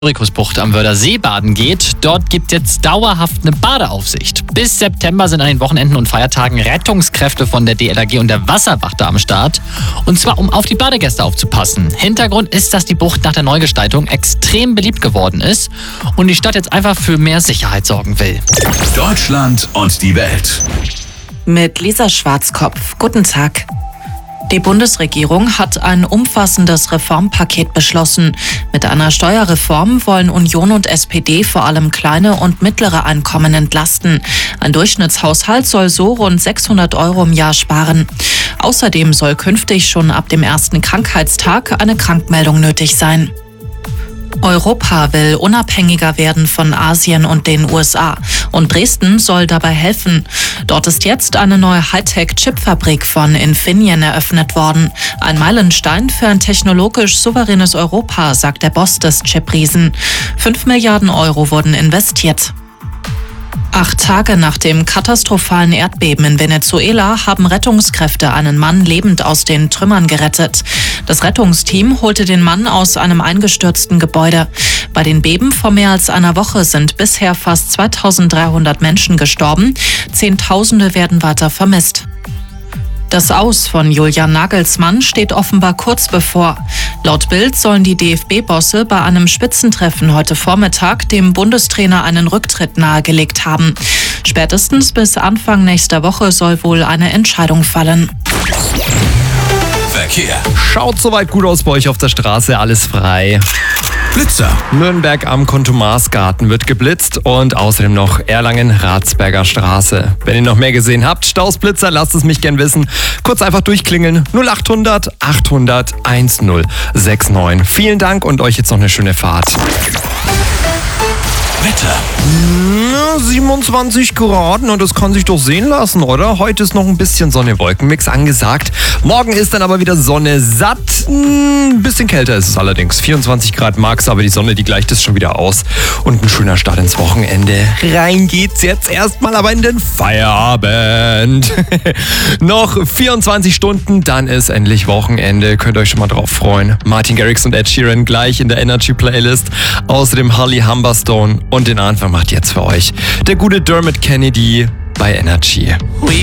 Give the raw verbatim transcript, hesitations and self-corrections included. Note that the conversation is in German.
Mauritiusbucht am Wörthersee baden geht. Dort gibt es jetzt dauerhaft eine Badeaufsicht. Bis September sind an den Wochenenden und Feiertagen Rettungskräfte von der D L R G und der Wasserwacht am Start. Und zwar, um auf die Badegäste aufzupassen. Hintergrund ist, dass die Bucht nach der Neugestaltung extrem beliebt geworden ist und die Stadt jetzt einfach für mehr Sicherheit sorgen will. Deutschland und die Welt. Mit Lisa Schwarzkopf. Guten Tag. Die Bundesregierung hat ein umfassendes Reformpaket beschlossen. Mit einer Steuerreform wollen Union und S P D vor allem kleine und mittlere Einkommen entlasten. Ein Durchschnittshaushalt soll so rund sechshundert Euro im Jahr sparen. Außerdem soll künftig schon ab dem ersten Krankheitstag eine Krankmeldung nötig sein. Europa will unabhängiger werden von Asien und den U S A. Und Dresden soll dabei helfen. Dort ist jetzt eine neue Hightech-Chipfabrik von Infineon eröffnet worden. Ein Meilenstein für ein technologisch souveränes Europa, sagt der Boss des Chipriesen. Fünf Milliarden Euro wurden investiert. Acht Tage nach dem katastrophalen Erdbeben in Venezuela haben Rettungskräfte einen Mann lebend aus den Trümmern gerettet. Das Rettungsteam holte den Mann aus einem eingestürzten Gebäude. Bei den Beben vor mehr als einer Woche sind bisher fast zweitausenddreihundert Menschen gestorben. Zehntausende werden weiter vermisst. Das Aus von Julian Nagelsmann steht offenbar kurz bevor. Laut Bild sollen die D F B-Bosse bei einem Spitzentreffen heute Vormittag dem Bundestrainer einen Rücktritt nahegelegt haben. Spätestens bis Anfang nächster Woche soll wohl eine Entscheidung fallen. Verkehr. Schaut soweit gut aus bei euch auf der Straße, alles frei. Blitzer. Nürnberg am Kontomarsgarten wird geblitzt und außerdem noch Erlangen-Ratsberger Straße. Wenn ihr noch mehr gesehen habt, Staus, Blitzer, lasst es mich gern wissen. Kurz einfach durchklingeln. null achthundert achthundert zehn sechs neun. Vielen Dank und euch jetzt noch eine schöne Fahrt. Wetter. siebenundzwanzig Grad, und das kann sich doch sehen lassen, oder? Heute ist noch ein bisschen Sonne-Wolkenmix angesagt. Morgen ist dann aber wieder Sonne satt. Ein bisschen kälter ist es allerdings. vierundzwanzig Grad max, aber die Sonne, die gleicht es schon wieder aus. Und ein schöner Start ins Wochenende. Rein geht's jetzt erstmal aber in den Feierabend. Noch vierundzwanzig Stunden, dann ist endlich Wochenende. Könnt ihr euch schon mal drauf freuen. Martin Garrix und Ed Sheeran gleich in der Energy Playlist. Außerdem Holly Humberstone. Und den Anfang macht jetzt für euch der gute Dermot Kennedy bei Energy.